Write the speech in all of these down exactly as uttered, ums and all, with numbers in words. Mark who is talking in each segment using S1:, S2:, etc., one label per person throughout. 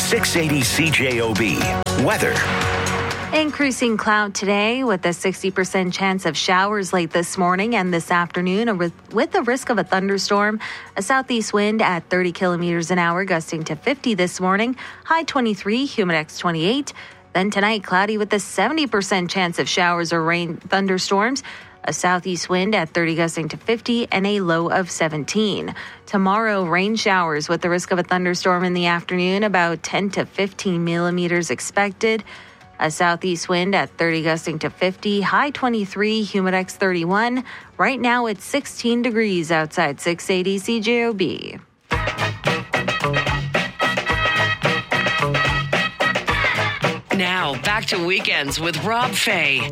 S1: six eighty C J O B. Weather.
S2: Increasing cloud today with a sixty percent chance of showers late this morning and this afternoon with the risk of a thunderstorm. A southeast wind at thirty kilometers an hour, gusting to fifty this morning. High twenty-three, Humidex twenty-eight. Then tonight, cloudy with a seventy percent chance of showers or rain thunderstorms. A southeast wind at thirty, gusting to fifty, and a low of seventeen. Tomorrow, rain showers with the risk of a thunderstorm in the afternoon, about ten to fifteen millimeters expected. A southeast wind at thirty, gusting to fifty, high twenty-three, Humidex thirty-one. Right now it's sixteen degrees outside six eighty C J O B.
S3: Now, back to Weekends with Rob Fay.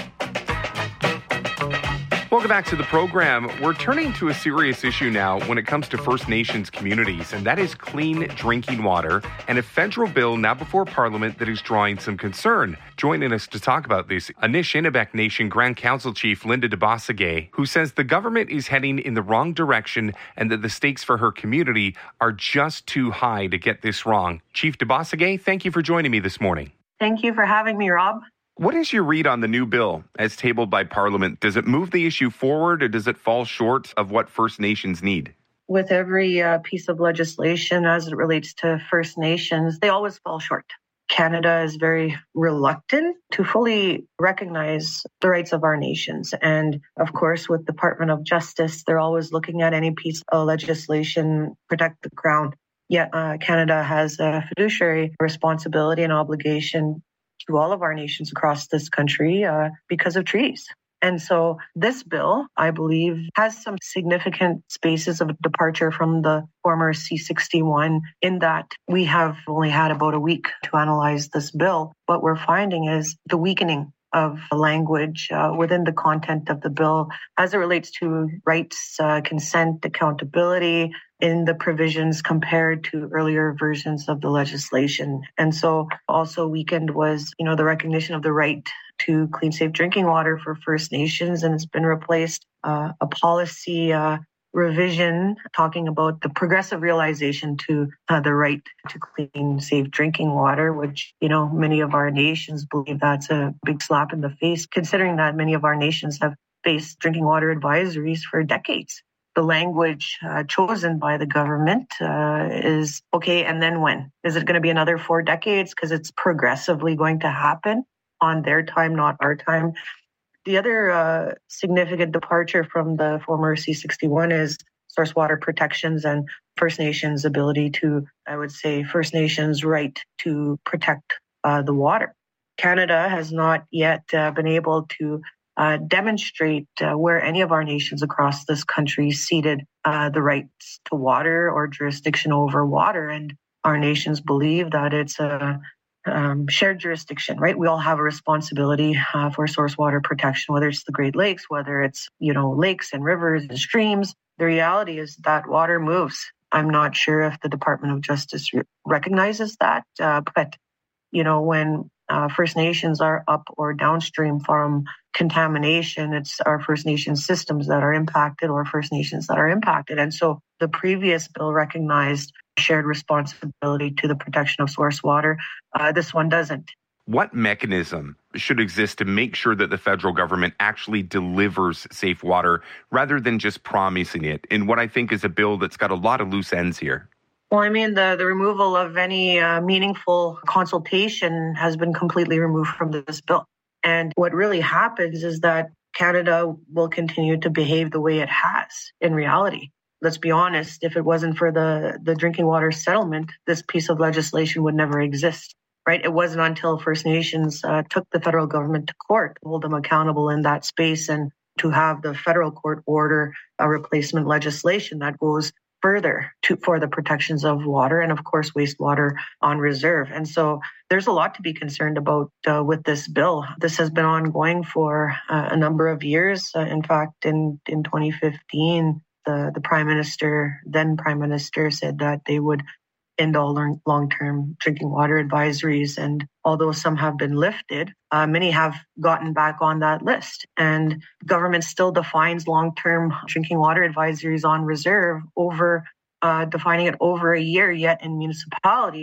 S4: Welcome back to the program. We're turning to a serious issue now when it comes to First Nations communities, and that is clean drinking water and a federal bill now before Parliament that is drawing some concern. Joining us to talk about this, Anishinaabe Nation Grand Council Chief Linda DeBossegay, who says the government is heading in the wrong direction and that the stakes for her community are just too high to get this wrong. Chief DeBossegay, thank you for joining me this morning.
S5: Thank you for having me, Rob.
S4: What is your read on the new bill as tabled by Parliament? Does it move the issue forward or does it fall short of what First Nations need?
S5: With every uh, piece of legislation as it relates to First Nations, they always fall short. Canada is very reluctant to fully recognize the rights of our nations. And of course, with the Department of Justice, they're always looking at any piece of legislation, protect the Crown. Yet uh, Canada has a fiduciary responsibility and obligation to all of our nations across this country uh, because of treaties. And so this bill, I believe, has some significant spaces of departure from the former C sixty-one in that we have only had about a week to analyze this bill. What we're finding is the weakening of language uh, within the content of the bill as it relates to rights, uh, consent, accountability in the provisions compared to earlier versions of the legislation. And so also weakened was, you know, the recognition of the right to clean, safe drinking water for First Nations, and it's been replaced uh, a policy uh, revision talking about the progressive realization to uh, the right to clean, safe drinking water, which, you know, many of our nations believe that's a big slap in the face, considering that many of our nations have faced drinking water advisories for decades. The language uh, chosen by the government uh, is, okay, and then when? Is it going to be another four decades? Because it's progressively going to happen on their time, not our time. The other uh, significant departure from the former C sixty-one is source water protections and First Nations' ability to, I would say, First Nations' right to protect uh, the water. Canada has not yet uh, been able to uh, demonstrate uh, where any of our nations across this country ceded uh, the rights to water or jurisdiction over water. And our nations believe that it's a Um, shared jurisdiction, right? We all have a responsibility uh, for source water protection, whether it's the Great Lakes, whether it's, you know, lakes and rivers and streams. The reality is that water moves. I'm not sure if the Department of Justice re- recognizes that, uh, but, you know, when uh, First Nations are up or downstream from contamination, it's our First Nations systems that are impacted or First Nations that are impacted. And so the previous bill recognized shared responsibility to the protection of source water. Uh, this one doesn't.
S4: What mechanism should exist to make sure that the federal government actually delivers safe water rather than just promising it in what I think is a bill that's got a lot of loose ends here?
S5: Well, I mean, the, the removal of any uh, meaningful consultation has been completely removed from this bill. And what really happens is that Canada will continue to behave the way it has in reality. Let's be honest, if it wasn't for the, the drinking water settlement, this piece of legislation would never exist, right? It wasn't until First Nations uh, took the federal government to court, hold them accountable in that space, and to have the federal court order a replacement legislation that goes further to, for the protections of water and, of course, wastewater on reserve. And so there's a lot to be concerned about uh, with this bill. This has been ongoing for uh, a number of years. Uh, in fact, in, in twenty fifteen, The, the Prime Minister, then Prime Minister, said that they would end all long-term drinking water advisories. And although some have been lifted, uh, many have gotten back on that list. And government still defines long-term drinking water advisories on reserve over uh, defining it over a year, yet in municipalities,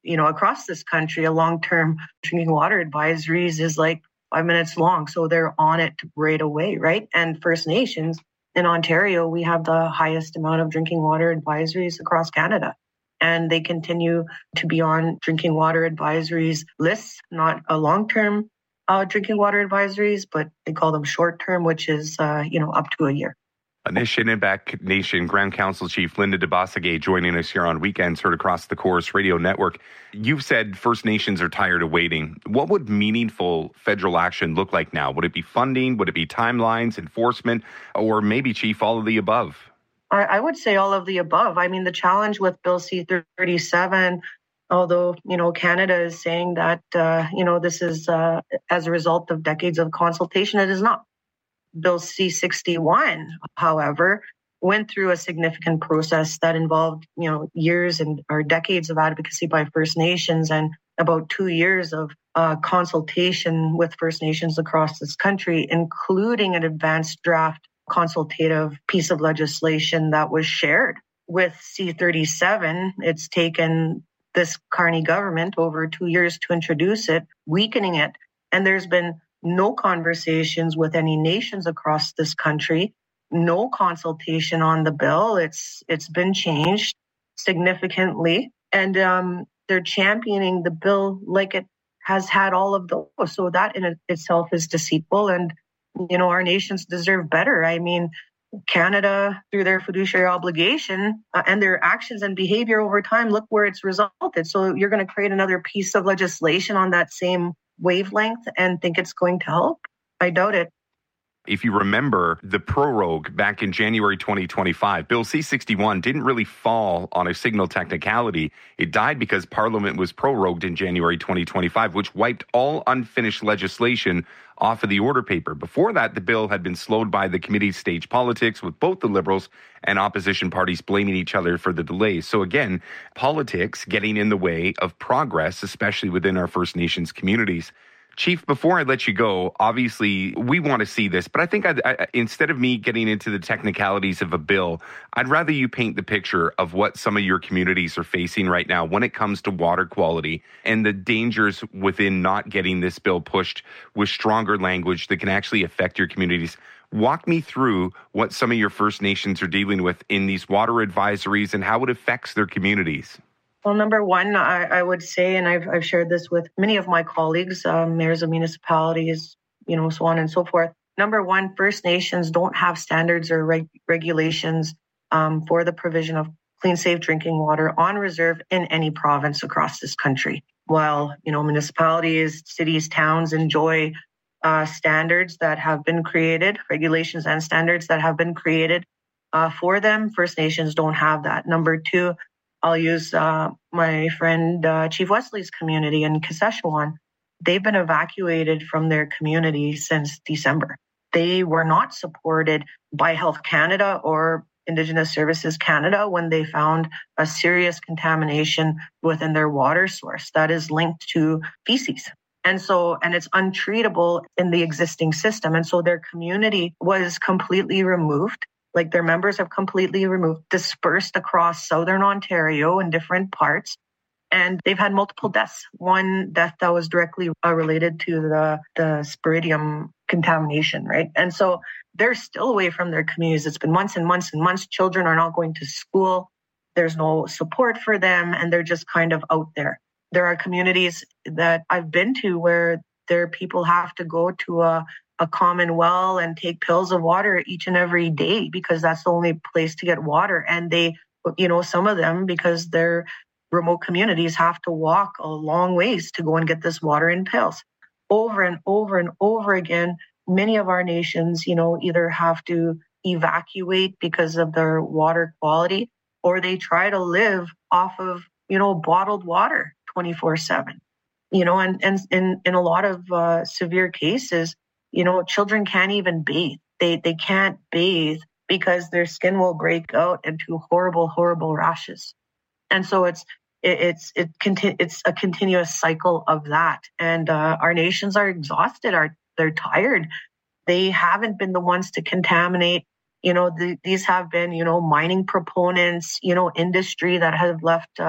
S5: you know, across this country, a long-term drinking water advisories is like five minutes long. So they're on it right away, right? And First Nations in Ontario, we have the highest amount of drinking water advisories across Canada. And they continue to be on drinking water advisories lists, not a long-term uh, drinking water advisories, but they call them short-term, which is, uh, you know, up to a year.
S4: Anishinaabe Nation Grand Council Chief Linda DeBossegay joining us here on Weekends, heard across the Chorus Radio Network. You've said First Nations are tired of waiting. What would meaningful federal action look like now? Would it be funding? Would it be timelines, enforcement, or maybe, Chief, all of the above?
S5: I, I would say all of the above. I mean, the challenge with Bill C thirty-seven, although, you know, Canada is saying that, uh, you know, this is uh, as a result of decades of consultation, it is not. Bill C sixty-one, however, went through a significant process that involved, you know, years and or decades of advocacy by First Nations and about two years of uh, consultation with First Nations across this country, including an advanced draft consultative piece of legislation that was shared with C thirty-seven. It's taken this Carney government over two years to introduce it, weakening it. And there's been no conversations with any nations across this country, no consultation on the bill. It's it's been changed significantly, and um, they're championing the bill like it has had all of those. So that in itself is deceitful, and you know our nations deserve better. I mean, Canada, through their fiduciary obligation uh, and their actions and behavior over time, look where it's resulted. So you're going to create another piece of legislation on that same wavelength and think it's going to help? I doubt it.
S4: If you remember the prorogue back in January twenty twenty-five, Bill C sixty-one didn't really fall on a signal technicality. It died because Parliament was prorogued in January twenty twenty-five, which wiped all unfinished legislation off of the order paper. Before that, the bill had been slowed by the committee's stage politics, with both the Liberals and opposition parties blaming each other for the delays. So again, politics getting in the way of progress, especially within our First Nations communities. Chief, before I let you go, obviously we want to see this, but I think I'd, I, instead of me getting into the technicalities of a bill, I'd rather you paint the picture of what some of your communities are facing right now when it comes to water quality and the dangers within not getting this bill pushed with stronger language that can actually affect your communities. Walk me through what some of your First Nations are dealing with in these water advisories and how it affects their communities.
S5: Well, number one, I, I would say, and I've, I've shared this with many of my colleagues, um, mayors of municipalities, you know, so on and so forth. Number one, First Nations don't have standards or reg- regulations um, for the provision of clean, safe drinking water on reserve in any province across this country. While, you know, municipalities, cities, towns enjoy uh, standards that have been created, regulations and standards that have been created uh, for them, First Nations don't have that. Number two, I'll use uh, my friend uh, Chief Wesley's community in Saskatchewan. They've been evacuated from their community since December. They were not supported by Health Canada or Indigenous Services Canada when they found a serious contamination within their water source that is linked to feces. And so, and it's untreatable in the existing system. And so their community was completely removed. Like their members have completely removed, dispersed across southern Ontario in different parts. And they've had multiple deaths. One death that was directly uh, related to the, the sporidium contamination, right? And so they're still away from their communities. It's been months and months and months. Children are not going to school. There's no support for them, and they're just kind of out there. There are communities that I've been to where their people have to go to a a common well and take pills of water each and every day because that's the only place to get water. And they, you know, some of them, because they're remote communities, have to walk a long ways to go and get this water in pills. Over and over and over again, many of our nations, you know, either have to evacuate because of their water quality, or they try to live off of, you know, bottled water twenty-four seven. You know, and, and in, in a lot of uh, severe cases, you know, children can't even bathe. They they can't bathe because their skin will break out into horrible, horrible rashes. And so it's it, it's it conti- it's a continuous cycle of that. And uh, our nations are exhausted. Are they're tired. They haven't been the ones to contaminate. You know, the, these have been, you know, mining proponents, you know, industry that have left uh,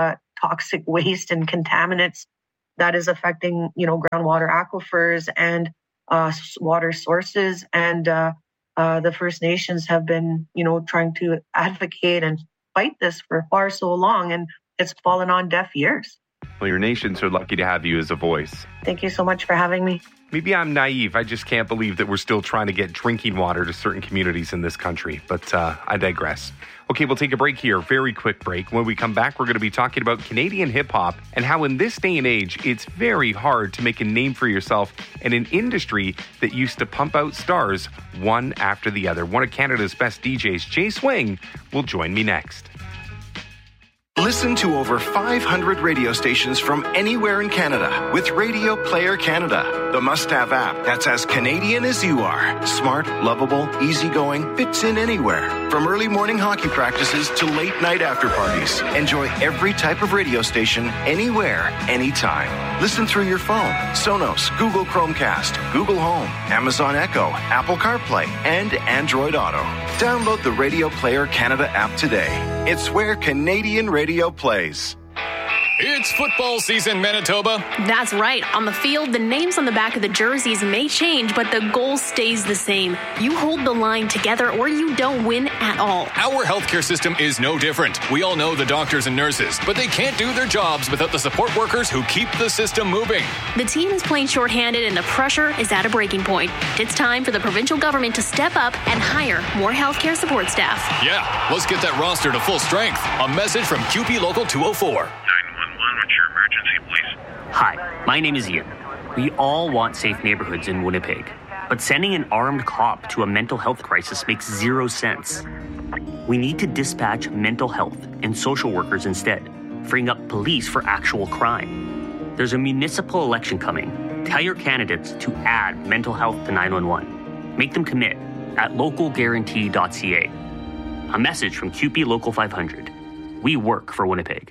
S5: toxic waste and contaminants that is affecting, you know, groundwater aquifers and uh, water sources. And uh, uh, the First Nations have been, you know, trying to advocate and fight this for far so long, and it's fallen on deaf ears.
S4: Well, your nations are lucky to have you as a voice.
S5: Thank you so much for having me.
S4: Maybe I'm naive. I just can't believe that we're still trying to get drinking water to certain communities in this country. But uh, I digress. Okay, we'll take a break here. Very quick break. When we come back, we're going to be talking about Canadian hip-hop and how in this day and age, it's very hard to make a name for yourself in an industry that used to pump out stars one after the other. One of Canada's best D Js, Jay Swing, will join me next.
S1: Listen to over five hundred radio stations from anywhere in Canada with Radio Player Canada, the must-have app that's as Canadian as you are. Smart, lovable, easygoing, fits in anywhere. From early morning hockey practices to late night after parties. Enjoy every type of radio station, anywhere, anytime. Listen through your phone, Sonos, Google Chromecast, Google Home, Amazon Echo, Apple CarPlay, and Android Auto. Download the Radio Player Canada app today. It's where Canadian radio plays.
S6: It's football season, Manitoba.
S7: That's right. On the field, the names on the back of the jerseys may change, but the goal stays the same. You hold the line together or you don't win at all.
S6: Our healthcare system is no different. We all know the doctors and nurses, but they can't do their jobs without the support workers who keep the system moving.
S7: The team is playing shorthanded and the pressure is at a breaking point. It's time for the provincial government to step up and hire more healthcare support staff.
S6: Yeah, let's get that roster to full strength. A message from Q P Local two oh four.
S8: What's your emergency, please?
S9: Hi, my name is Ian. We all want safe neighborhoods in Winnipeg, but sending an armed cop to a mental health crisis makes zero sense. We need to dispatch mental health and social workers instead, freeing up police for actual crime. There's a municipal election coming. Tell your candidates to add mental health to nine one one. Make them commit at local guarantee dot c a. A message from Q P Local five hundred. We work for Winnipeg.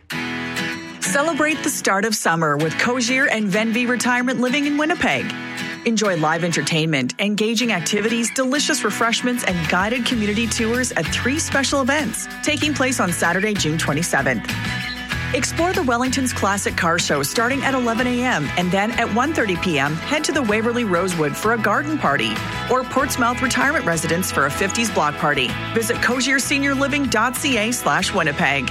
S10: Celebrate the start of summer with Cozier and Venvy Retirement Living in Winnipeg. Enjoy live entertainment, engaging activities, delicious refreshments, and guided community tours at three special events taking place on Saturday, June twenty-seventh. Explore the Wellington's Classic Car Show starting at eleven a.m. and then at one thirty p.m. head to the Waverly Rosewood for a garden party or Portsmouth Retirement Residence for a fifties block party. Visit cozier senior living dot c a slash Winnipeg.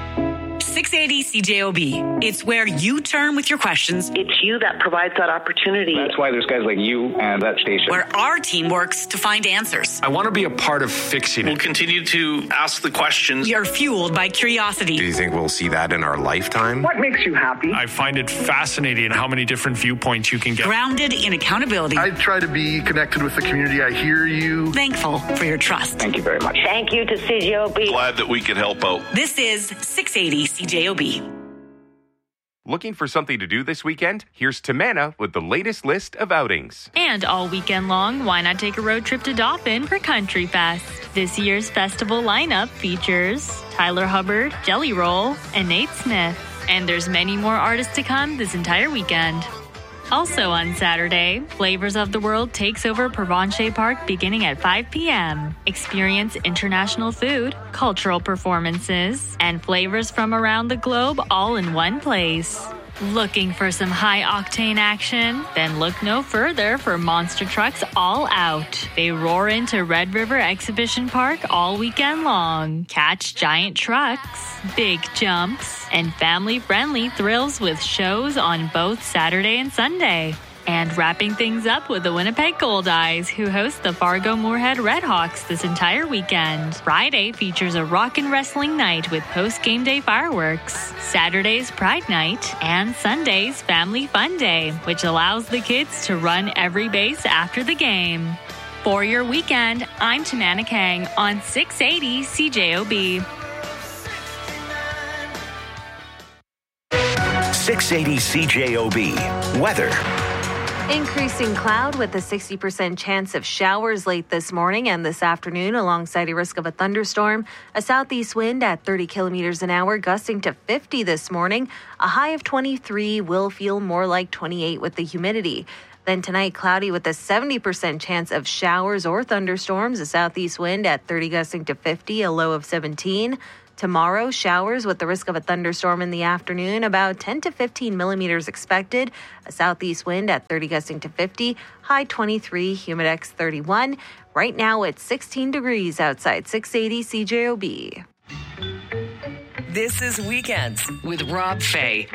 S11: six eighty C J O B. It's where you turn with your questions.
S12: It's you that provides that opportunity.
S13: That's why there's guys like you and that station.
S11: Where our team works to find answers.
S14: I want to be a part of fixing it.
S15: We'll continue to ask the questions.
S11: We are fueled by curiosity.
S16: Do you think we'll see that in our lifetime?
S17: What makes you happy?
S14: I find it fascinating how many different viewpoints you can get.
S11: Grounded in accountability.
S18: I try to be connected with the community. I hear you.
S11: Thankful for your trust.
S13: Thank you very much.
S12: Thank you to C J O B.
S15: Glad that we could help out.
S11: This is six eighty C J O B.
S4: Looking for something to do this weekend? Here's Tamana with the latest list of outings.
S19: And all weekend long, why not take a road trip to Dauphin for Country Fest? This year's festival lineup features Tyler Hubbard, Jelly Roll, and Nate Smith. And there's many more artists to come this entire weekend. Also on Saturday, Flavors of the World takes over Provencher Park beginning at five p.m. Experience international food, cultural performances, and flavors from around the globe all in one place. Looking for some high-octane action? Then look no further for Monster Trucks All Out. They roar into Red River Exhibition Park all weekend long. Catch giant trucks, big jumps, and family-friendly thrills with shows on both Saturday and Sunday. And wrapping things up with the Winnipeg Goldeyes, who host the Fargo Moorhead Redhawks this entire weekend. Friday features a rock and wrestling night with post-game day fireworks, Saturday's Pride Night, and Sunday's Family Fun Day, which allows the kids to run every base after the game. For your weekend, I'm Tamana Kang on six eighty C J O B.
S1: six eighty C J O B. Weather.
S2: Increasing cloud with a sixty percent chance of showers late this morning and this afternoon alongside a risk of a thunderstorm. A southeast wind at thirty kilometers an hour, gusting to fifty this morning. A high of twenty-three will feel more like twenty-eight with the humidity. Then tonight, cloudy with a seventy percent chance of showers or thunderstorms. A southeast wind at thirty, gusting to fifty, a low of seventeen. Tomorrow, showers with the risk of a thunderstorm in the afternoon, about ten to fifteen millimeters expected. A southeast wind at thirty gusting to fifty, high twenty-three, humidex thirty-one. Right now it's sixteen degrees outside six eighty C J O B.
S3: This is Weekends with Rob Fay.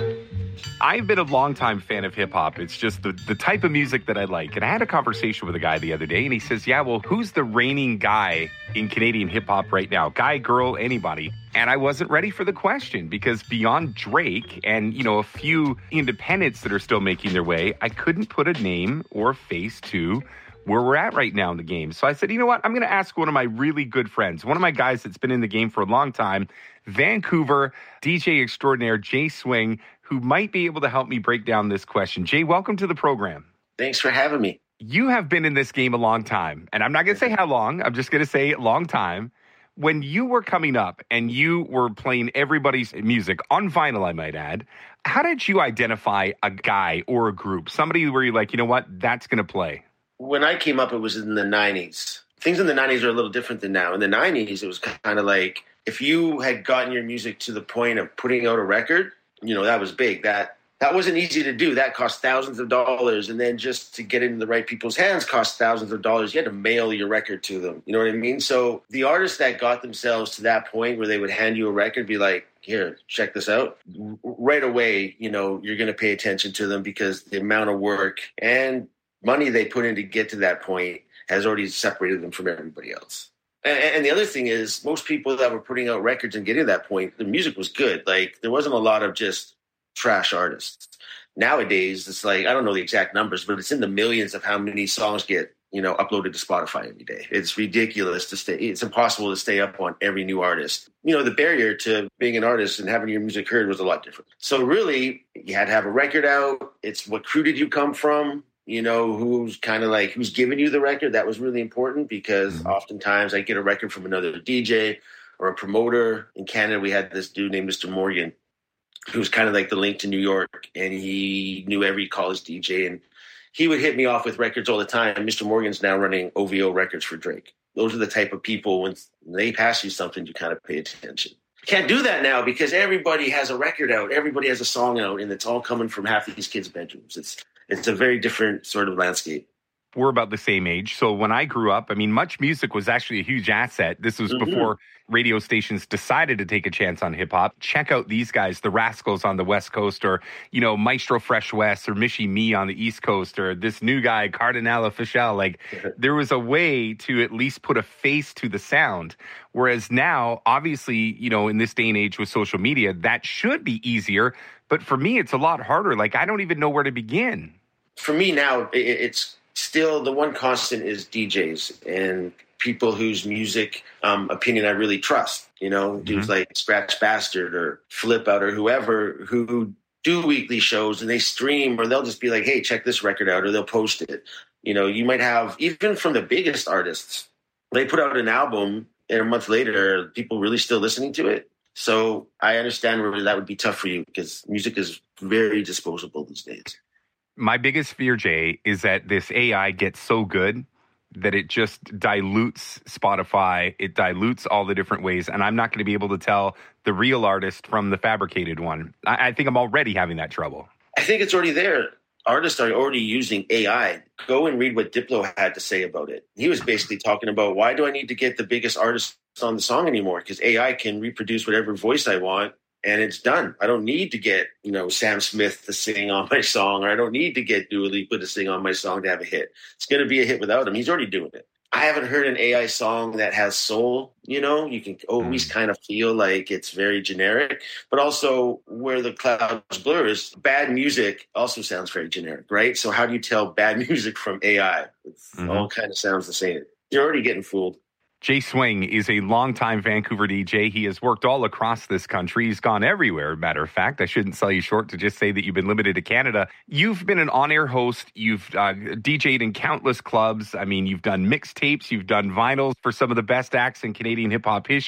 S4: I've been a longtime fan of hip-hop. It's just the, the type of music that I like. And I had a conversation with a guy the other day, and he says, yeah, well, who's the reigning guy in Canadian hip-hop right now? Guy, girl, anybody? And I wasn't ready for the question because beyond Drake and, you know, a few independents that are still making their way, I couldn't put a name or a face to where we're at right now in the game. So I said, you know what? I'm going to ask one of my really good friends, one of my guys that's been in the game for a long time, Vancouver D J extraordinaire Jay Swing, who might be able to help me break down this question. Jay, welcome to the program.
S17: Thanks for having me.
S4: You have been in this game a long time, and I'm not going to say how long. I'm just going to say long time. When you were coming up and you were playing everybody's music on vinyl, I might add, how did you identify a guy or a group, somebody where you're like, you know what, that's going to play?
S17: When I came up, it was in the nineties. Things in the nineties are a little different than now. In the nineties, it was kind of like if you had gotten your music to the point of putting out a record, you know, that was big. That that wasn't easy to do. That cost thousands of dollars. And then just to get it in the right people's hands cost thousands of dollars. You had to mail your record to them. You know what I mean? So the artists that got themselves to that point where they would hand you a record, be like, here, check this out. Right away, you know, you're going to pay attention to them because the amount of work and money they put in to get to that point has already separated them from everybody else. And the other thing is, most people that were putting out records and getting to that point, the music was good. Like, there wasn't a lot of just trash artists. Nowadays, it's like, I don't know the exact numbers, but it's in the millions of how many songs get, you know, uploaded to Spotify every day. It's ridiculous to stay. It's impossible to stay up on every new artist. You know, the barrier to being an artist and having your music heard was a lot different. So really, you had to have a record out. It's what crew did you come from? You know, who's kind of like, who's giving you the record? That was really important because mm-hmm. oftentimes I get a record from another D J or a promoter. In Canada, we had this dude named Mister Morgan, who was kind of like the link to New York, and he knew every college D J, and he would hit me off with records all the time. Mister Morgan's now running O V O records for Drake. Those are the type of people, when they pass you something, you kind of pay attention. Can't do that now because everybody has a record out. Everybody has a song out, and it's all coming from half of these kids' bedrooms. It's It's a very different sort of landscape.
S4: We're about the same age. So when I grew up, I mean, Much Music was actually a huge asset. This was mm-hmm. before radio stations decided to take a chance on hip hop. Check out these guys, the Rascals on the West Coast, or, you know, Maestro Fresh West, or Michie Me on the East Coast, or this new guy, Cardinal Official. Like, there was a way to at least put a face to the sound. Whereas now, obviously, you know, in this day and age with social media, that should be easier. But for me, it's a lot harder. Like, I don't even know where to begin.
S17: For me now, it's still the one constant is D Js and people whose music um, opinion I really trust. You know, mm-hmm. dudes like Scratch Bastard or Flip Out or whoever who do weekly shows and they stream, or they'll just be like, hey, check this record out, or they'll post it. You know, you might have, even from the biggest artists, they put out an album and a month later, people really still listening to it. So I understand where that would be tough for you because music is very disposable these days.
S4: My biggest fear, Jay, is that this A I gets so good that it just dilutes Spotify. It dilutes all the different ways. And I'm not going to be able to tell the real artist from the fabricated one. I, I think I'm already having that trouble.
S17: I think it's already there. Artists are already using A I. Go and read what Diplo had to say about it. He was basically talking about, why do I need to get the biggest artist on the song anymore? Because A I can reproduce whatever voice I want. And it's done. I don't need to get, you know, Sam Smith to sing on my song, or I don't need to get Dua Lipa to sing on my song to have a hit. It's going to be a hit without him. He's already doing it. I haven't heard an A I song that has soul. You know, you can always kind of feel like it's very generic, but also where the clouds blur is bad music also sounds very generic, right? So how do you tell bad music from A I? It mm-hmm. all kind of sounds the same. You're already getting fooled.
S4: Jay Swing is a longtime Vancouver D J. He has worked all across this country. He's gone everywhere, matter of fact. I shouldn't sell you short to just say that you've been limited to Canada. You've been an on-air host. You've uh, D J'd in countless clubs. I mean, you've done mixtapes. You've done vinyls for some of the best acts in Canadian hip-hop history.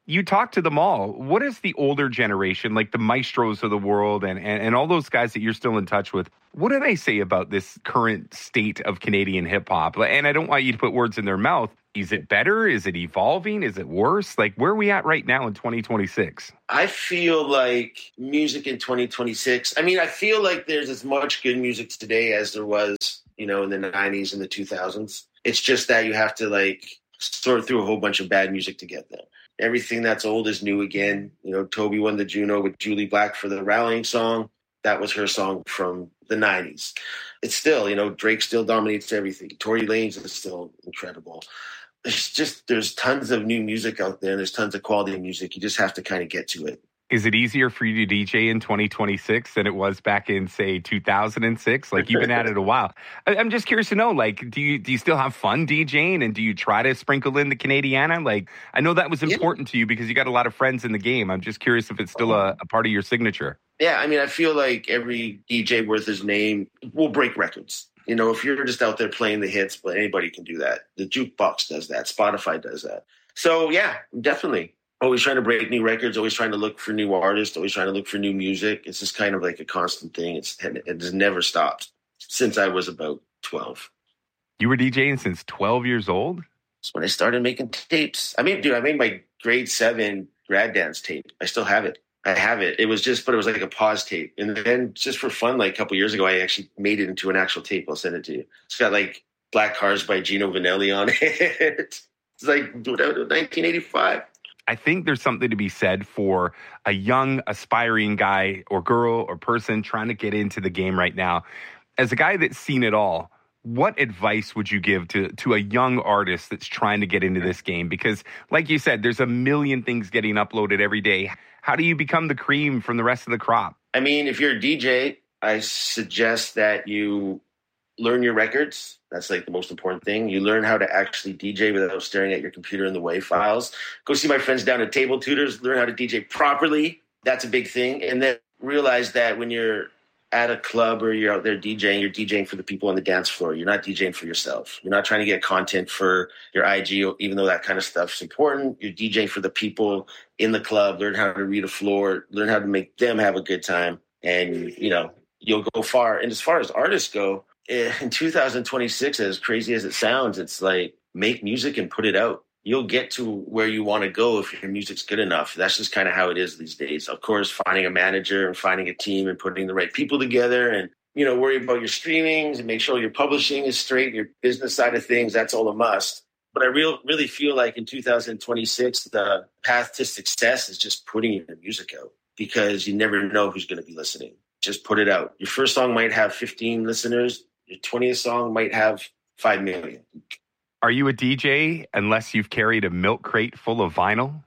S4: You talk to them all. What is the older generation, like the maestros of the world and, and, and all those guys that you're still in touch with, what do they say about this current state of Canadian hip-hop? And I don't want you to put words in their mouth. Is it better? Is it evolving? Is it worse? Like, where are we at right now in twenty twenty-six?
S17: I feel like music in twenty twenty-six, I mean, I feel like there's as much good music today as there was, you know, in the nineties and the two thousands. It's just that you have to, like, sort through a whole bunch of bad music to get there. Everything that's old is new again. You know, Toby won the Juno with Julie Black for the Rallying song. That was her song from the nineties. It's still, you know, Drake still dominates everything. Tory Lanez is still incredible. It's just, there's tons of new music out there. And there's tons of quality music. You just have to kind of get to it.
S4: Is it easier for you to D J in twenty twenty-six than it was back in, say, two thousand six? Like, you've been at it a while. I'm just curious to know, like, do you do you still have fun DJing, and do you try to sprinkle in the Canadiana? Like, I know that was important yeah. to you because you got a lot of friends in the game. I'm just curious if it's still a, a part of your signature.
S17: Yeah, I mean, I feel like every D J worth his name will break records. You know, if you're just out there playing the hits, but anybody can do that. The jukebox does that. Spotify does that. So, yeah, definitely. Always trying to break new records, always trying to look for new artists, always trying to look for new music. It's just kind of like a constant thing. It's, it has never stopped since I was about twelve.
S4: You were DJing since twelve years old?
S17: That's when I started making tapes. I mean, dude, I made my grade seven grad dance tape. I still have it. I have it. It was just, but it was like a pause tape. And then just for fun, like a couple years ago, I actually made it into an actual tape. I'll send it to you. It's got like Black Cars by Gino Vanelli on it. It's like nineteen eighty-five.
S4: I think there's something to be said for a young, aspiring guy or girl or person trying to get into the game right now. As a guy that's seen it all, what advice would you give to, to a young artist that's trying to get into this game? Because, like you said, there's a million things getting uploaded every day. How do you become the cream from the rest of the crop?
S17: I mean, if you're a D J, I suggest that you learn your records. That's like the most important thing. You learn how to actually D J without staring at your computer in the WAV files. Go see my friends down at Table Tutors, learn how to D J properly. That's a big thing. And then realize that when you're at a club or you're out there DJing, you're DJing for the people on the dance floor. You're not DJing for yourself. You're not trying to get content for your I G, even though that kind of stuff's important. You're DJing for the people in the club. Learn how to read a floor. Learn how to make them have a good time. And, you know, you'll go far. And as far as artists go, in two thousand twenty-six, as crazy as it sounds, it's like make music and put it out. You'll get to where you want to go if your music's good enough. That's just kind of how it is these days. Of course, finding a manager and finding a team and putting the right people together and, you know, worry about your streamings and make sure your publishing is straight, your business side of things, that's all a must. But I real, really feel like in two thousand twenty-six, the path to success is just putting your music out because you never know who's going to be listening. Just put it out. Your first song might have fifteen listeners. Your twentieth song might have five million.
S4: Are you a D J unless you've carried a milk crate full of vinyl?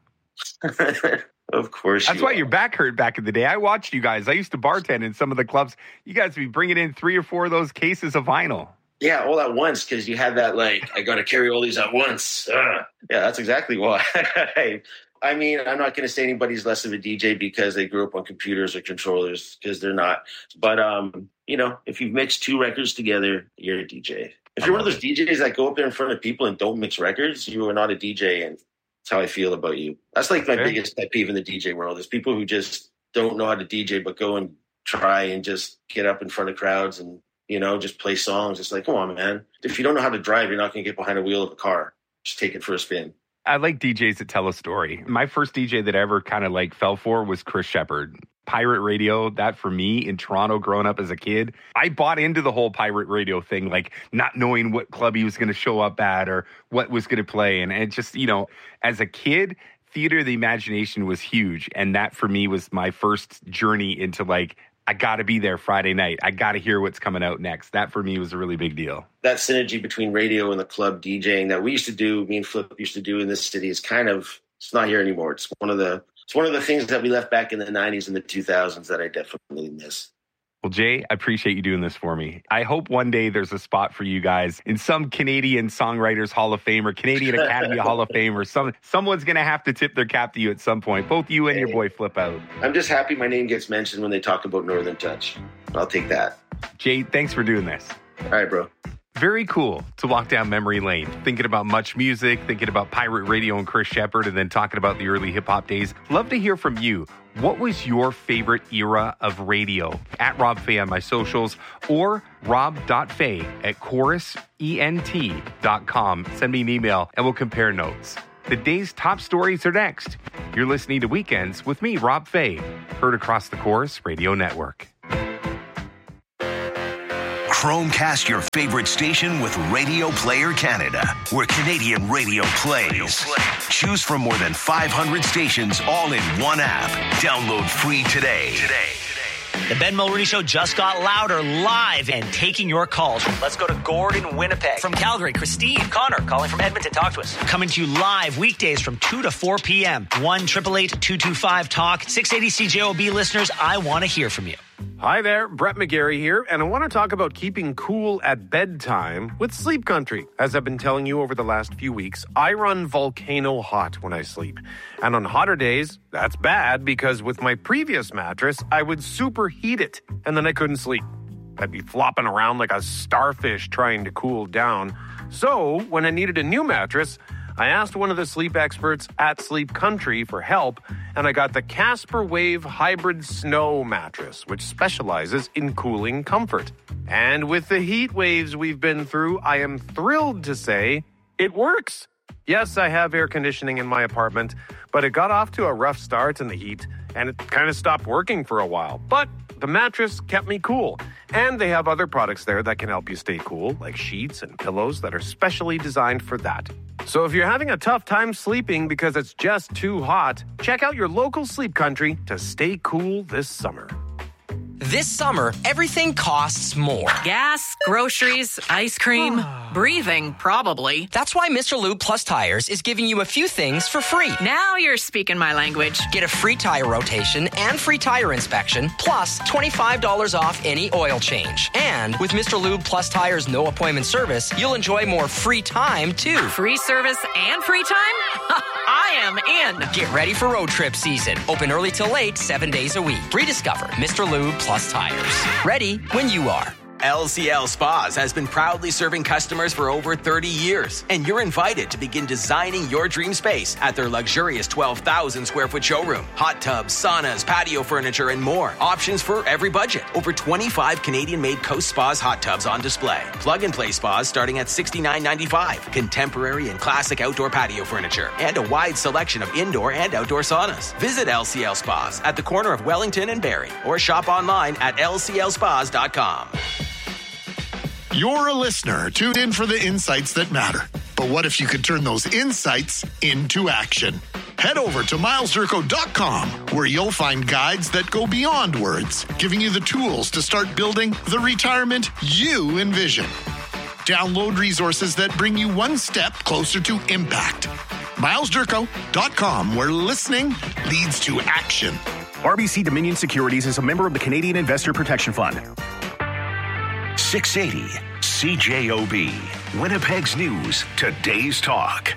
S17: Of course.
S4: That's
S17: you
S4: why
S17: are.
S4: your back hurt back in the day. I watched you guys. I used to bartend in some of the clubs. You guys would be bringing in three or four of those cases of vinyl.
S17: Yeah, all at once because you had that, like, I got to carry all these at once. Ugh. Yeah, that's exactly why. I mean, I'm not going to say anybody's less of a D J because they grew up on computers or controllers because they're not. But, um, you know, if you've mixed two records together, you're a D J. If you're one of those D Js that go up there in front of people and don't mix records, you are not a D J, and that's how I feel about you. That's like my okay. biggest pet peeve in the D J world is people who just don't know how to D J but go and try and just get up in front of crowds and, you know, just play songs. It's like, come on, man. If you don't know how to drive, you're not going to get behind a wheel of a car. Just take it for a spin.
S4: I like D Js that tell a story. My first D J that I ever kind of like fell for was Chris Shepherd. Pirate radio, that for me in Toronto growing up as a kid, I bought into the whole pirate radio thing, like not knowing what club he was going to show up at or what was going to play. And it just, you know, as a kid, theater of the imagination was huge. And that for me was my first journey into like, I got to be there Friday night. I got to hear what's coming out next. That for me was a really big deal.
S17: That synergy between radio and the club DJing that we used to do, me and Flip used to do in this city is kind of, it's not here anymore. It's one of the, it's one of the things that we left back in the nineties and the two thousands that I definitely miss.
S4: Well, Jay, I appreciate you doing this for me. I hope one day there's a spot for you guys in some Canadian Songwriters Hall of Fame or Canadian Academy Hall of Fame or some someone's going to have to tip their cap to you at some point. Both you and your boy Flip Out.
S17: I'm just happy my name gets mentioned when they talk about Northern Touch. I'll take that.
S4: Jay, thanks for doing this.
S17: All right, bro.
S4: Very cool to walk down memory lane, thinking about Much Music, thinking about Pirate Radio and Chris Shepard, and then talking about the early hip-hop days. Love to hear from you. What was your favorite era of radio? At Rob Fay on my socials or rob dot fay at chorus ent dot com. Send me an email and we'll compare notes. The day's top stories are next. You're listening to Weekends with me, Rob Fay, heard across the Chorus Radio Network.
S20: Chromecast your favorite station with Radio Player Canada, where Canadian radio plays. Choose from more than five hundred stations all in one app. Download free today. Today.
S21: The Ben Mulroney Show just got louder, live and taking your calls. Let's go to Gordon, Winnipeg. From Calgary, Christine. Connor, calling from Edmonton. Talk to us. Coming to you live weekdays from two to four p.m. one eight eight eight, two two five, talk. six eighty C J O B listeners, I want to hear from you.
S16: Hi there, Brett McGarry here, and I want to talk about keeping cool at bedtime with Sleep Country. As I've been telling you over the last few weeks, I run volcano hot when I sleep. And on hotter days, that's bad because with my previous mattress, I would superheat it, and then I couldn't sleep. I'd be flopping around like a starfish trying to cool down. So, when I needed a new mattress, I asked one of the sleep experts at Sleep Country for help, and I got the Casper Wave Hybrid Snow mattress, which specializes in cooling comfort. And with the heat waves we've been through, I am thrilled to say it works. Yes, I have air conditioning in my apartment, but it got off to a rough start in the heat, and it kind of stopped working for a while. But the mattress kept me cool. And they have other products there that can help you stay cool, like sheets and pillows that are specially designed for that. So if you're having a tough time sleeping because it's just too hot, check out your local Sleep Country to stay cool this summer.
S22: This summer, everything costs more.
S11: Gas, groceries, ice cream, breathing, probably.
S22: That's why Mister Lube Plus Tires is giving you a few things for free.
S11: Now you're speaking my language.
S22: Get a free tire rotation and free tire inspection, plus twenty-five dollars off any oil change. And with Mister Lube Plus Tires no appointment service, you'll enjoy more free time, too.
S11: Free service and free time? I am in.
S22: Get ready for road trip season. Open early till late, seven days a week. Rediscover Mister Lube Plus Tires. Ready when you are.
S23: L C L Spas has been proudly serving customers for over thirty years, and you're invited to begin designing your dream space at their luxurious twelve thousand square foot showroom. Hot tubs, saunas, patio furniture, and more. Options for every budget. Over twenty-five Canadian-made Coast Spas hot tubs on display. Plug-and-play spas starting at sixty-nine ninety-five. Contemporary and classic outdoor patio furniture, and a wide selection of indoor and outdoor saunas. Visit L C L Spas at the corner of Wellington and Barrie, or shop online at L C L spas dot com.
S24: You're a listener, tuned in for the insights that matter. But what if you could turn those insights into action? Head over to miles durko dot com, where you'll find guides that go beyond words, giving you the tools to start building the retirement you envision. Download resources that bring you one step closer to impact. miles durko dot com, where listening leads to action.
S25: R B C Dominion Securities is a member of the Canadian Investor Protection Fund.
S20: six eighty C J O B, Winnipeg's News, Today's Talk.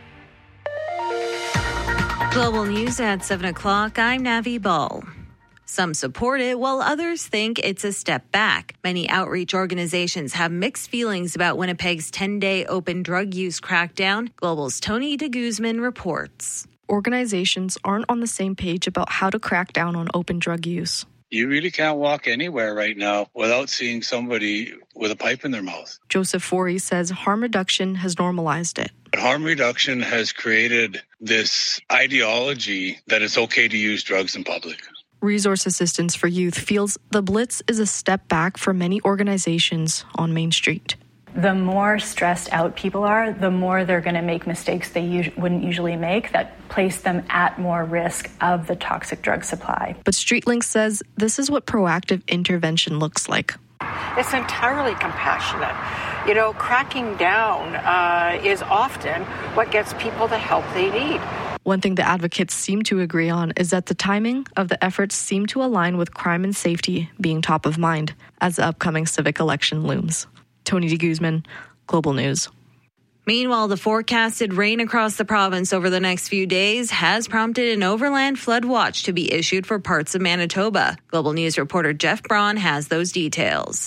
S2: Global News at seven o'clock. I'm Navi Ball. Some support it, while others think it's a step back. Many outreach organizations have mixed feelings about Winnipeg's ten-day open drug use crackdown. Global's Tony de Guzman reports.
S26: Organizations aren't on the same page about how to crack down on open drug use.
S27: You really can't walk anywhere right now without seeing somebody with a pipe in their mouth.
S26: Joseph Forey says harm reduction has normalized it.
S27: Harm reduction has created this ideology that it's okay to use drugs in public.
S26: Resource Assistance for Youth feels the Blitz is a step back for many organizations on Main Street.
S28: The more stressed out people are, the more they're going to make mistakes they us- wouldn't usually make that place them at more risk of the toxic drug supply.
S26: But StreetLink says this is what proactive intervention looks like.
S29: It's entirely compassionate. You know, cracking down uh, is often what gets people the help they need.
S26: One thing the advocates seem to agree on is that the timing of the efforts seem to align with crime and safety being top of mind as the upcoming civic election looms. Tony de Guzman, Global News.
S2: Meanwhile, the forecasted rain across the province over the next few days has prompted an overland flood watch to be issued for parts of Manitoba. Global News reporter Jeff Braun has those details.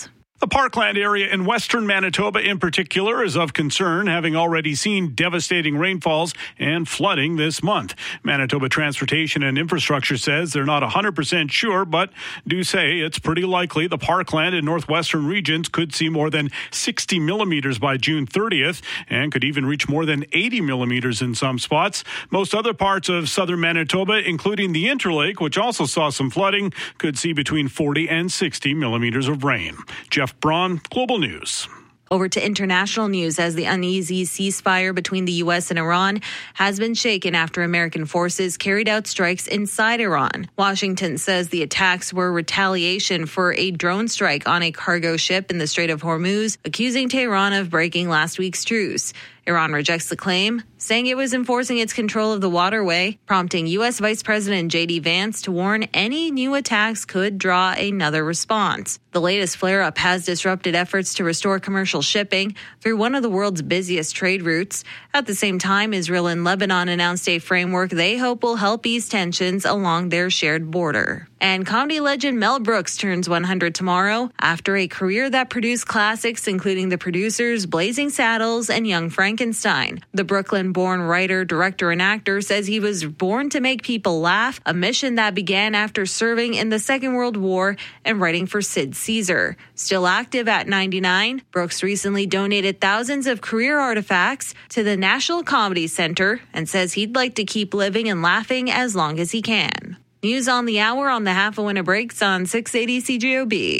S5: The Parkland area in western Manitoba in particular is of concern, having already seen devastating rainfalls and flooding this month. Manitoba Transportation and Infrastructure says they're not one hundred percent sure, but do say it's pretty likely the Parkland and northwestern regions could see more than sixty millimeters by June thirtieth and could even reach more than eighty millimeters in some spots. Most other parts of southern Manitoba, including the Interlake, which also saw some flooding, could see between forty and sixty millimeters of rain. Jeff Braun, Global News.
S2: Over to international news as the uneasy ceasefire between the U S and Iran has been shaken after American forces carried out strikes inside Iran. Washington says the attacks were retaliation for a drone strike on a cargo ship in the Strait of Hormuz, accusing Tehran of breaking last week's truce. Iran rejects the claim, saying it was enforcing its control of the waterway, prompting U S Vice President J D Vance to warn any new attacks could draw another response. The latest flare-up has disrupted efforts to restore commercial shipping through one of the world's busiest trade routes. At the same time, Israel and Lebanon announced a framework they hope will help ease tensions along their shared border. And comedy legend Mel Brooks turns one hundred tomorrow after a career that produced classics including The Producers, Blazing Saddles, and Young Frankenstein. The Brooklyn-born writer, director, and actor says he was born to make people laugh, a mission that began after serving in the Second World War and writing for Sid Caesar. Still active at ninety-nine, Brooks recently donated thousands of career artifacts to the National Comedy Center and says he'd like to keep living and laughing as long as he can. News on the hour on the Half a Winner Breaks on six eighty C J O B.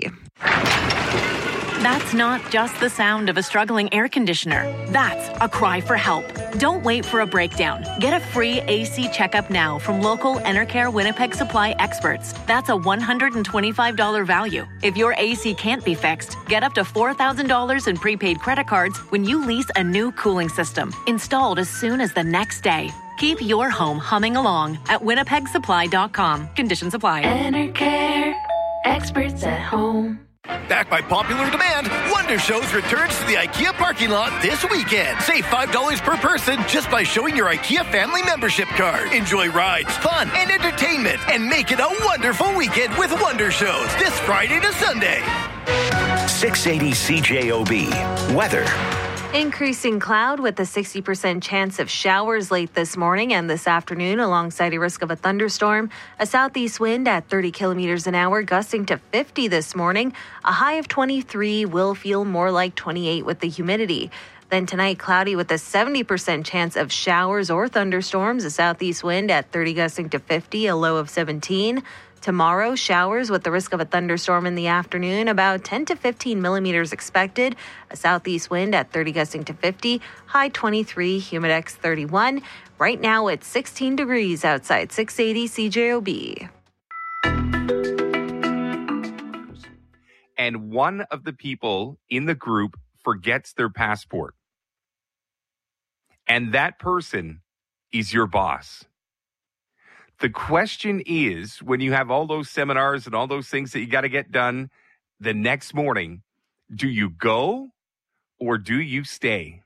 S6: That's not just the sound of a struggling air conditioner. That's a cry for help. Don't wait for a breakdown. Get a free A C checkup now from local Enercare Winnipeg Supply experts. That's a one hundred twenty-five dollars value. If your A C can't be fixed, get up to four thousand dollars in prepaid credit cards when you lease a new cooling system, installed as soon as the next day. Keep your home humming along at winnipeg supply dot com. Conditions apply.
S7: Enercare, experts at home.
S8: Backed by popular demand, Wonder Shows returns to the IKEA parking lot this weekend. Save five dollars per person just by showing your IKEA family membership card. Enjoy rides, fun, and entertainment, and make it a wonderful weekend with Wonder Shows this Friday to Sunday.
S20: six eighty C J O B. Weather.
S2: Increasing cloud with a sixty percent chance of showers late this morning and this afternoon alongside a risk of a thunderstorm. A southeast wind at thirty kilometers an hour gusting to fifty this morning. A high of twenty-three will feel more like twenty-eight with the humidity. Then tonight, cloudy with a seventy percent chance of showers or thunderstorms. A southeast wind at thirty gusting to fifty, a low of seventeen. Tomorrow, showers with the risk of a thunderstorm in the afternoon, about ten to fifteen millimeters expected. A southeast wind at thirty gusting to fifty, high twenty-three, humidex thirty-one. Right now it's sixteen degrees outside six eighty C J O B.
S4: And one of the people in the group forgets their passport. And that person is your boss. The question is, when you have all those seminars and all those things that you got to get done the next morning, do you go or do you stay?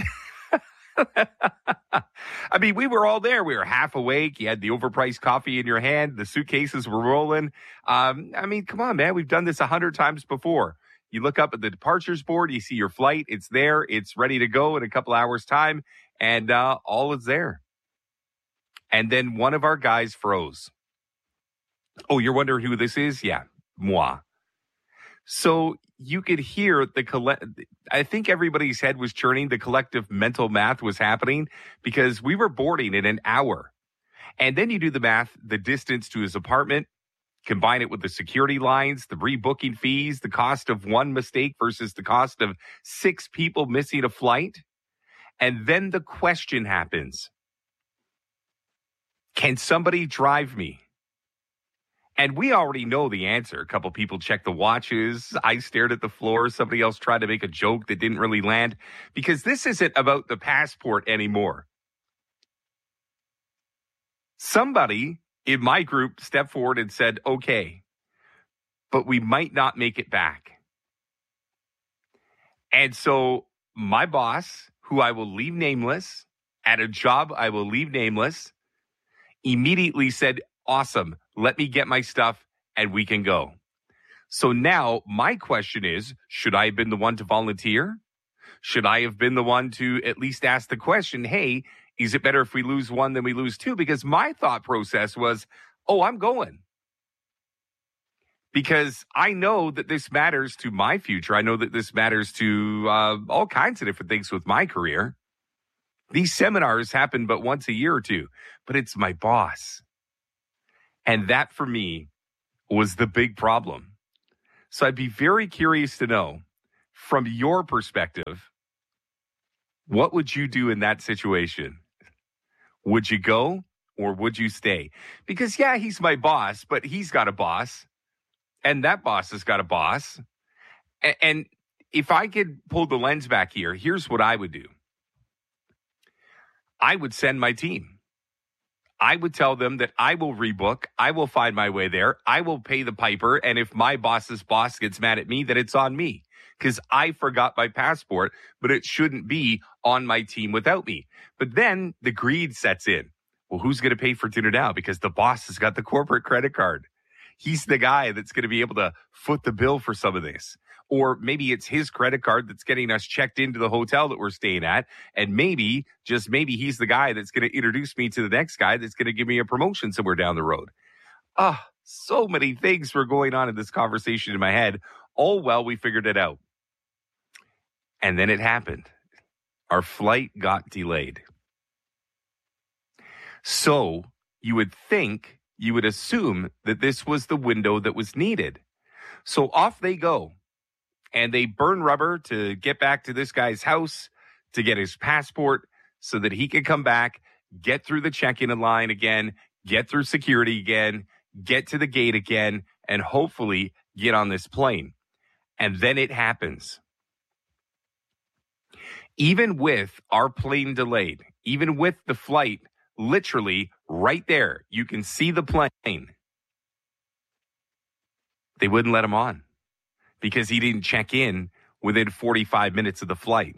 S4: I mean, we were all there. We were half awake. You had the overpriced coffee in your hand. The suitcases were rolling. Um, I mean, come on, man. We've done this a hundred times before. You look up at the departures board. You see your flight. It's there. It's ready to go in a couple hours' time. And uh, all is there. And then one of our guys froze. Oh, you're wondering who this is? Yeah, moi. So you could hear the collect. I think everybody's head was churning. The collective mental math was happening because we were boarding in an hour. And then you do the math, the distance to his apartment, combine it with the security lines, the rebooking fees, the cost of one mistake versus the cost of six people missing a flight. And then the question happens. Can somebody drive me? And we already know the answer. A couple people checked the watches. I stared at the floor. Somebody else tried to make a joke that didn't really land because this isn't about the passport anymore. Somebody in my group stepped forward and said, okay, but we might not make it back. And so my boss, who I will leave nameless, at a job I will leave nameless, immediately said, awesome, let me get my stuff and we can go. So now my question is, should I have been the one to volunteer? Should I have been the one to at least ask the question, hey, is it better if we lose one than we lose two? Because my thought process was, oh, I'm going. Because I know that this matters to my future. I know that this matters to uh, all kinds of different things with my career. These seminars happen but once a year or two, but it's my boss. And that for me was the big problem. So I'd be very curious to know, from your perspective, what would you do in that situation? Would you go or would you stay? Because, yeah, he's my boss, but he's got a boss. And that boss has got a boss. And if I could pull the lens back here, here's what I would do. I would send my team. I would tell them that I will rebook. I will find my way there. I will pay the piper. And if my boss's boss gets mad at me, then it's on me because I forgot my passport, but it shouldn't be on my team without me. But then the greed sets in. Well, who's going to pay for dinner now? Because the boss has got the corporate credit card. He's the guy that's going to be able to foot the bill for some of this. Or maybe it's his credit card that's getting us checked into the hotel that we're staying at. And maybe, just maybe, he's the guy that's going to introduce me to the next guy that's going to give me a promotion somewhere down the road. Ah, oh, so many things were going on in this conversation in my head. All well, we figured it out. And then it happened. Our flight got delayed. So you would think, you would assume that this was the window that was needed. So off they go. And they burn rubber to get back to this guy's house, to get his passport so that he can come back, get through the check-in line again, get through security again, get to the gate again, and hopefully get on this plane. And then it happens. Even with our plane delayed, even with the flight literally right there, you can see the plane. They wouldn't let him on because he didn't check in within forty-five minutes of the flight.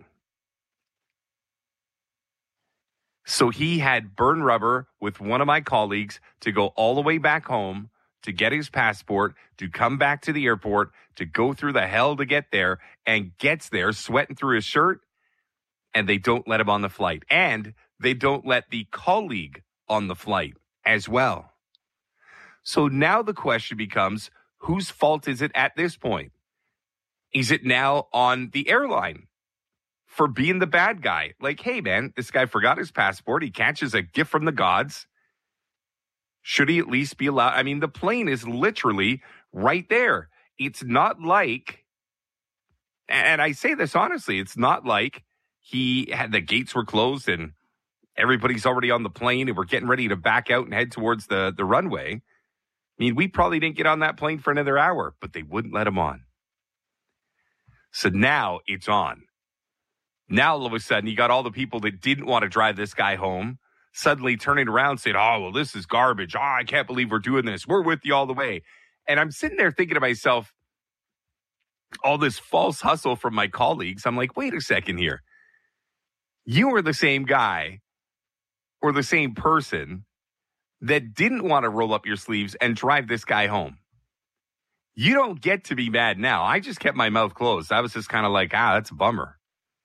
S4: So he had burn rubber with one of my colleagues to go all the way back home to get his passport, to come back to the airport, to go through the hell to get there, and gets there sweating through his shirt, and they don't let him on the flight. And they don't let the colleague on the flight as well. So now the question becomes, whose fault is it at this point? Is it now on the airline for being the bad guy? Like, hey, man, this guy forgot his passport. He catches a gift from the gods. Should he at least be allowed? I mean, the plane is literally right there. It's not like, and I say this honestly, it's not like he had the gates were closed and everybody's already on the plane and we're getting ready to back out and head towards the, the runway. I mean, we probably didn't get on that plane for another hour, but they wouldn't let him on. So now it's on. Now, all of a sudden, you got all the people that didn't want to drive this guy home suddenly turning around saying, oh, well, this is garbage. Oh, I can't believe we're doing this. We're with you all the way. And I'm sitting there thinking to myself, all this false hustle from my colleagues. I'm like, wait a second here. You are the same guy or the same person that didn't want to roll up your sleeves and drive this guy home. You don't get to be mad now. I just kept my mouth closed. I was just kind of like, ah, that's a bummer.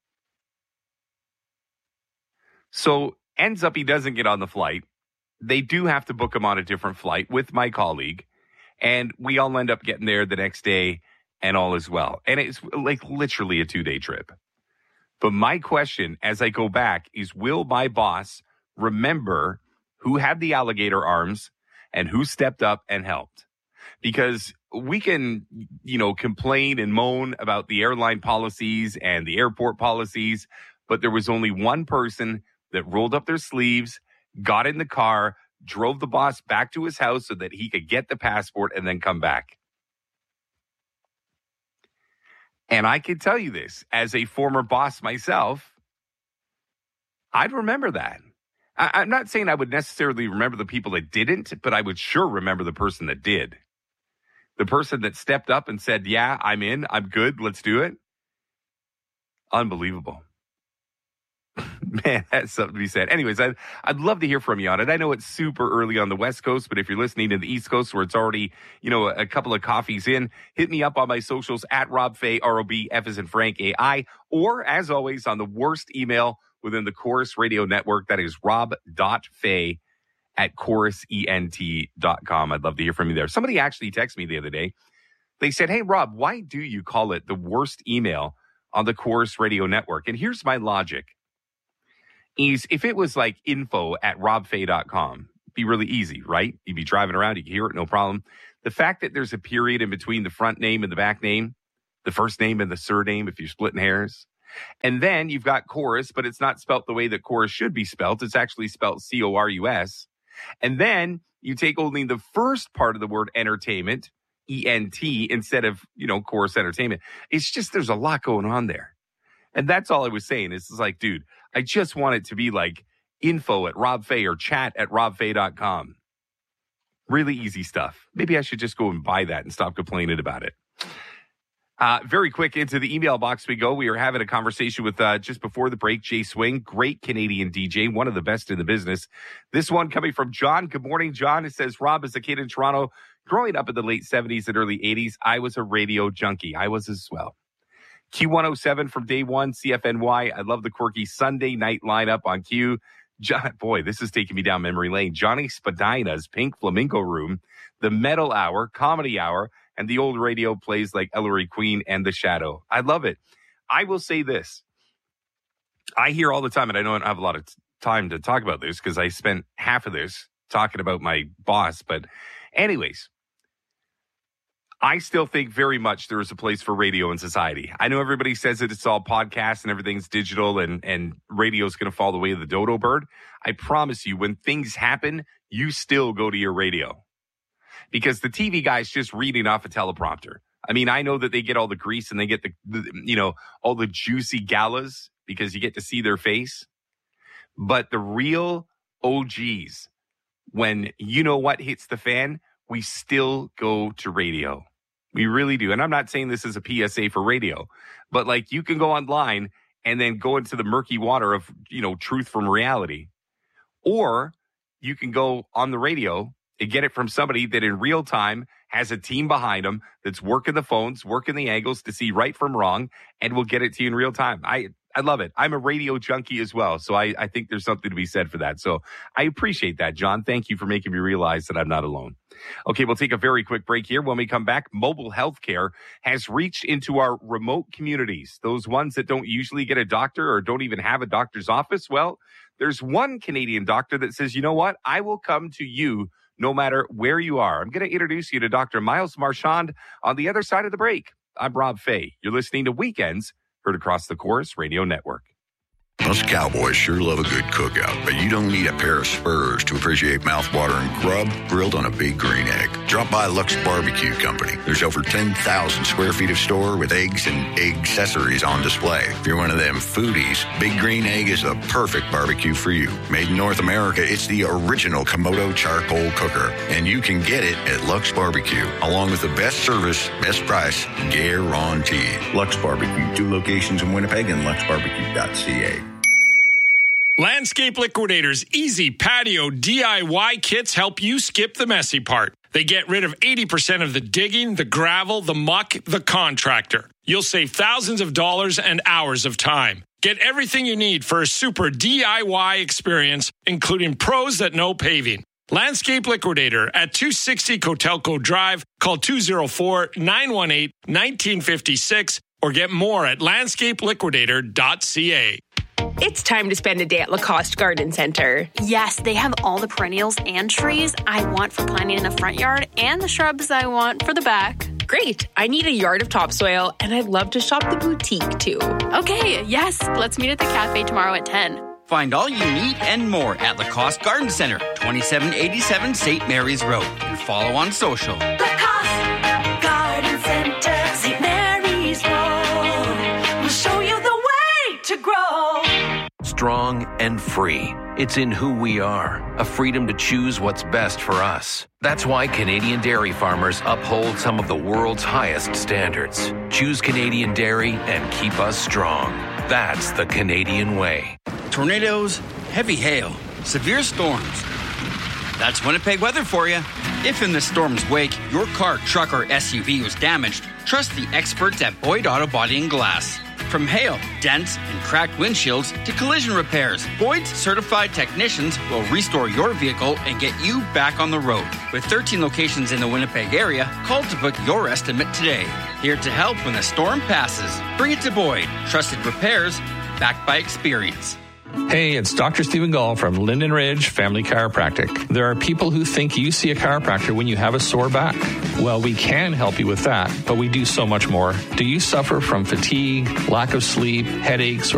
S4: So ends up he doesn't get on the flight. They do have to book him on a different flight with my colleague. And we all end up getting there the next day and all is well. And it's like literally a two-day trip. But my question as I go back is, will my boss remember who had the alligator arms and who stepped up and helped? Because we can, you know, complain and moan about the airline policies and the airport policies, but there was only one person that rolled up their sleeves, got in the car, drove the boss back to his house so that he could get the passport and then come back. And I can tell you this, as a former boss myself, I'd remember that. I, I'm not saying I would necessarily remember the people that didn't, but I would sure remember the person that did. The person that stepped up and said, yeah, I'm in, I'm good, let's do it. Unbelievable. Man, that's something to be said. Anyways, I'd, I'd love to hear from you on it. I know it's super early on the West Coast, but if you're listening to the East Coast where it's already, you know, a, a couple of coffees in, hit me up on my socials at Rob Fay, R O B, F as in Frank, A I, or as always on the worst email within the Chorus Radio Network. That is rob.fay at chorus ent dot com. I'd love to hear from you there. Somebody actually texted me the other day. They said, hey, Rob, why do you call it the worst email on the Chorus Radio Network? And here's my logic. Is if it was like info at robfay dot com, it'd be really easy, right? You'd be driving around, you can hear it, no problem. The fact that there's a period in between the front name and the back name, the first name and the surname, if you're splitting hairs. And then you've got chorus, but it's not spelt the way that chorus should be spelt. It's actually spelled C O R U S. And then you take only the first part of the word entertainment, E N T, instead of, you know, chorus entertainment. It's just, there's a lot going on there. And that's all I was saying. It's like, dude, I just want it to be like info at robfay or chat at robfay dot com. Really easy stuff. Maybe I should just go and buy that and stop complaining about it. Uh, very quick into the email box we go. We were having a conversation with, uh, just before the break, Jay Swing, great Canadian D J, one of the best in the business. This one coming from John. Good morning, John. It says, Rob, as a kid in Toronto, growing up in the late seventies and early eighties, I was a radio junkie. I was as well. Q one oh seven from day one, C F N Y. I love the quirky Sunday night lineup on Q. John, boy, this is taking me down memory lane. Johnny Spadina's Pink Flamingo Room, the Metal Hour, Comedy Hour, and the old radio plays like Ellery Queen and The Shadow. I love it. I will say this. I hear all the time, and I don't have a lot of time to talk about this because I spent half of this talking about my boss. But anyways, I still think very much there is a place for radio in society. I know everybody says that it's all podcasts and everything's digital and, and radio's going to fall the way of the dodo bird. I promise you, when things happen, you still go to your radio because the T V guy's just reading off a teleprompter. I mean, I know that they get all the grease and they get the, the you know, all the juicy galas because you get to see their face. But the real O Gs, when you know what hits the fan, we still go to radio. We really do. And I'm not saying this is a P S A for radio, but like you can go online and then go into the murky water of, you know, truth from reality. Or you can go on the radio and get it from somebody that in real time has a team behind them that's working the phones, working the angles to see right from wrong, and will get it to you in real time. I I love it. I'm a radio junkie as well. So I, I think there's something to be said for that. So I appreciate that, John. Thank you for making me realize that I'm not alone. Okay, we'll take a very quick break here. When we come back, mobile healthcare has reached into our remote communities, those ones that don't usually get a doctor or don't even have a doctor's office. Well, there's one Canadian doctor that says, you know what? I will come to you no matter where you are. I'm going to introduce you to Doctor Miles Marchand on the other side of the break. I'm Rob Fay. You're listening to Weekends, heard across the Chorus Radio Network.
S1: Us cowboys sure love a good cookout, but you don't need a pair of spurs to appreciate mouthwatering grub grilled on a Big Green Egg. Drop by Lux Barbecue Company. There's over ten thousand square feet of store with eggs and egg accessories on display. If you're one of them foodies, Big Green Egg is the perfect barbecue for you. Made in North America, it's the original Komodo charcoal cooker, and you can get it at Lux Barbecue, along with the best service, best price, guaranteed. Lux Barbecue, two locations in Winnipeg and lux barbecue dot c a.
S9: Landscape Liquidators Easy Patio D I Y kits help you skip the messy part. They get rid of eighty percent of the digging, the gravel, the muck, the contractor. You'll save thousands of dollars and hours of time. Get everything you need for a super D I Y experience, including pros that know paving. Landscape Liquidator at two sixty Cotelco Drive. Call two oh four, nine one eight, one nine five six or get more at landscape liquidator dot c a.
S10: It's time to spend a day at Lacoste Garden Center.
S12: Yes, they have all the perennials and trees I want for planting in the front yard and the shrubs I want for the back.
S10: Great. I need a yard of topsoil, and I'd love to shop the boutique, too.
S12: Okay, yes. Let's meet at the cafe tomorrow at ten.
S13: Find all you need and more at Lacoste Garden Center, twenty-seven eighty-seven Saint Mary's Road. And follow on social.
S7: Lacoste Garden Center, Saint Mary's Road. We'll show you the way to grow.
S14: Strong and free. It's in who we are, a freedom to choose what's best for us. That's why Canadian dairy farmers uphold some of the world's highest standards. Choose Canadian dairy and keep us strong. That's the Canadian way.
S13: tornadoes, heavy hail, severe storms. That's Winnipeg weather for you. If in the storm's wake, your car, truck, or S U V was damaged, trust the experts at Boyd Auto Body and Glass. From hail, dents, and cracked windshields to collision repairs, Boyd's certified technicians will restore your vehicle and get you back on the road. With thirteen locations in the Winnipeg area, call to book your estimate today. Here to help when the storm passes. Bring it to Boyd. Trusted repairs, backed by experience.
S3: Hey, it's Doctor Stephen Gall from Linden Ridge Family Chiropractic. There are people who think you see a chiropractor when you have a sore back. Well, we can help you with that, but we do so much more. Do you suffer from fatigue, lack of sleep, headaches, or